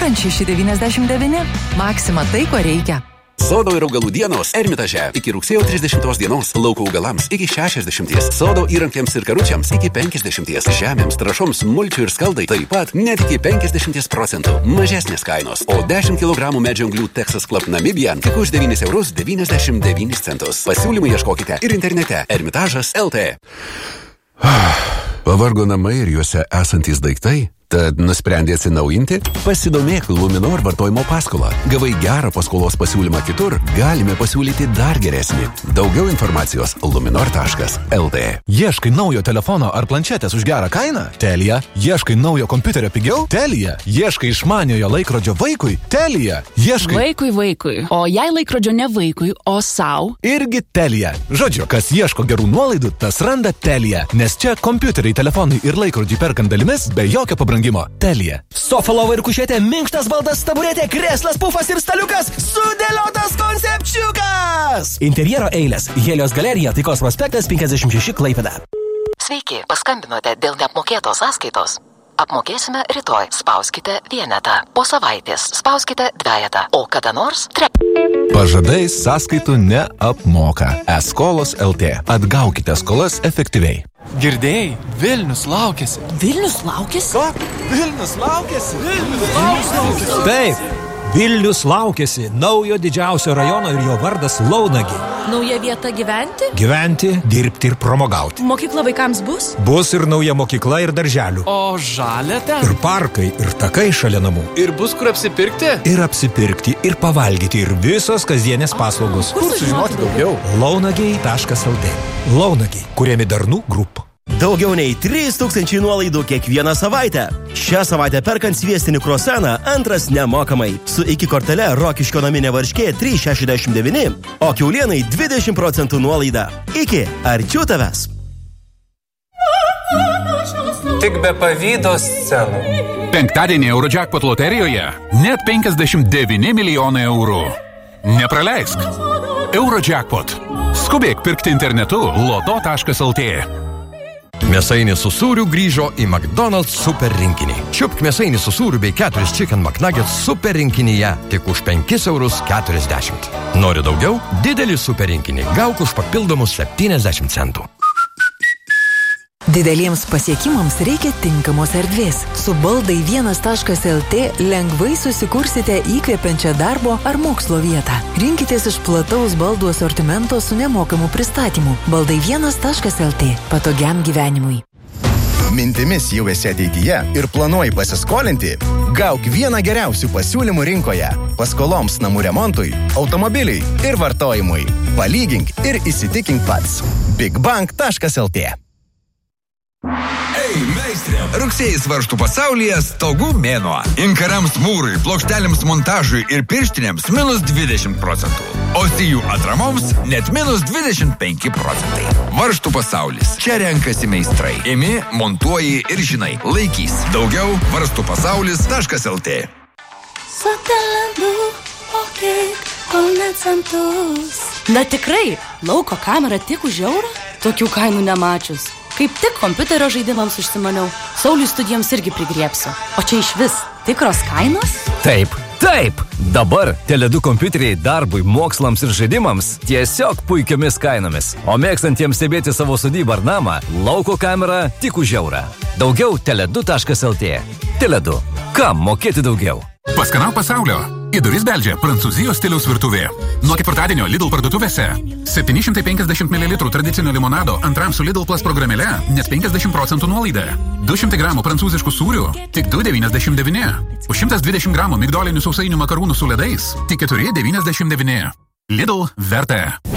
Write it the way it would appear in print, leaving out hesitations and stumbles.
1699. Maxima tai, ko reikia. Sodo ir augalų dienos Ermitaže iki rugsėjo 30 dienos, lauko augalams iki 60, sodo įrankiams ir karučiams iki 50, žemėms, trąšoms, mulčių ir skaldai taip pat net iki 50% mažesnės kainos, o 10 kg medžio anglių Texas Club Namibian tik už 9,99 €. Pasiūlymai ieškokite ir internete Ermitažas LT. Pavargo namai ir juose esantys daiktai? Tad nusprendė atsinaujinti? Pasidomėk Luminor vartojimo paskolą. Gavai gerą paskolos pasiūlymą kitur, galime pasiūlyti dar geresnį. Daugiau informacijos luminor.lt. Ieškai naujo telefono ar planšetės už gerą kainą? Telia. Ieškai naujo kompiuterio pigiau? Telia. Ieškai išmaniojo laikrodžio vaikui? Telia. Ieškai... Vaikui. O jei laikrodžio ne vaikui, o sau? Irgi Telia. Žodžiu, kas ieško gerų nuolaidų, tas randa Telia. Nes čia kompiuteriai, telefonai ir laikrodžiai perkant dalimis be jokio pabrangimo. Telia. Sofa, lova ir kušetė, minkštas baldas, taburetė, kreslas, pufas ir staliukas, sudėliotas koncepčiukas! Interjero eilės. Helios galerija, Taikos prospektas 56 Klaipėda. Sveiki, paskambinote dėl neapmokėtos sąskaitos. Apmokėsime rytoj. Spauskite vienetą. Po savaitės spauskite dvejetą. O kada nors Pažadai sąskaitų neapmoka. E-skolos LT. Atgaukite skolas efektyviai. Girdėjai, Vilnius laukiasi. Vilnius laukiasi? Ką? Vilnius laukiasi? Vilnius laukiasi. Taip, Vilnius laukiasi naujo didžiausio rajono ir jo vardas Launagi. Nauja vieta gyventi? Gyventi, dirbti ir pramogauti. Mokykla vaikams bus? Bus ir nauja mokykla ir darželių. O žalia ten? Ir parkai, ir takai šalia namų. Ir bus kur apsipirkti? Ir apsipirkti, ir pavalgyti, ir visos kasdienės paslaugos. Kur sužinoti daugiau? Launagiai.lt. Launagiai, kuriami Darnų Group. Daugiau nei 3000 nuolaidų kiekvieną savaitę. Šią savaitę perkant sviestinį kruasaną, antras nemokamai. Su iki kortele Rokiškio naminė varškė 3,69, o kiaulienai 20% nuolaida. Iki, arčiau tavęs. Tik be pavydo scenų. Penktadienį Eurojackpot loterijoje net 59 milijonai eurų. Nepraleisk. Eurojackpot. Skubėk pirkti internetu loto.lt. Mėsainis su sūriu grįžo į McDonald's super rinkinį. Čiupk mėsainį su sūriu bei 4 Chicken McNuggets super rinkinyje tik už 5,40 €. Nori daugiau? Didelį super rinkinį gauk už papildomus 70 centų. Dideliems pasiekimams reikia tinkamos erdvės. Su baldai 1.lt lengvai susikursite įkvepiančią darbo ar mokslo vietą. Rinkitės iš plataus baldų asortimento su nemokamu pristatymu. Baldai 1.lt. Patogiam gyvenimui. Mintimis jau esi ateityje ir planuoji pasiskolinti? Gauk vieną geriausių pasiūlymų rinkoje. Paskoloms namų remontui, automobiliui ir vartojimui. Palygink ir įsitikink pats. bigbank.lt. Ei, meistrė! Rugsėjais varžtų pasaulyje stogų mėnuo. Inkarams mūrui, plokštelėms montažui ir pirštinėms minus 20%. O sijų atramoms net minus 25%. Varžtų pasaulis. Čia renkasi meistrai. Imi, montuoji ir žinai, laikys. Daugiau varstupasaulis.lt. Na tikrai, lauko kamera tik už eurą? Tokių kainų nemačius. Kaip tik kompiuterio žaidimams užsimaniau. Sauliui studijoms irgi prigriepsiu. O čia iš vis tikros kainos? Taip. Dabar Tele2 kompiuteriai darbui, mokslams ir žaidimams tiesiog puikiomis kainomis. O mėgstantiems stebėti savo sodybą ar namą, lauko kamera tik už eurą. Daugiau tele2.lt. Tele2. Kam mokėti daugiau? Paskanauk pasaulio. Į duris beldžia Prancūzijos stiliaus virtuvė. Nuo ketvirtadienio Lidl parduotuvėse 750 ml tradicinio limonado antram su Lidl Plus programėle net 50% nuolaida. 200 gramų prancūziškų sūrių tik 2,99. Už 120 gramų migdolinių sausainių makarūnų su ledais tik 4,99. Lidl verta.